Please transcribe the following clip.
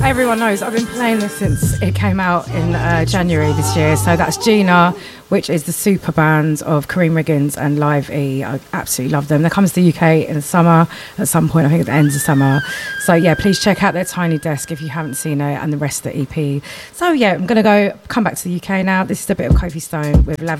everyone knows I've been playing this since it came out in January this year. So that's Gina, which is the super band of Kareem Riggins and Live E. I absolutely love them. They come to the UK in the summer at some point, I think at the end of summer. So yeah, please check out their Tiny Desk if you haven't seen it, and the rest of the EP. So yeah, I'm going to come back to the UK now. This is a bit of Kofi Stone with Lav